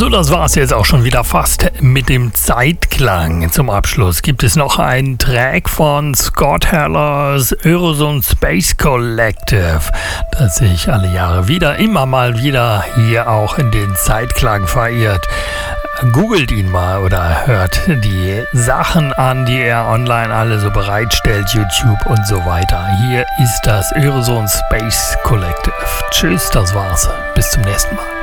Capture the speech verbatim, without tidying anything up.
So, das war's jetzt auch schon wieder fast mit dem Zeitklang. Zum Abschluss gibt es noch einen Track von Scott Hellers Eurozone Space Collective, das sich alle Jahre wieder, immer mal wieder hier auch in den Zeitklang verirrt. Googelt ihn mal oder hört die Sachen an, die er online alle so bereitstellt, YouTube und so weiter. Hier ist das Eurozone Space Collective. Tschüss, das war's. Bis zum nächsten Mal.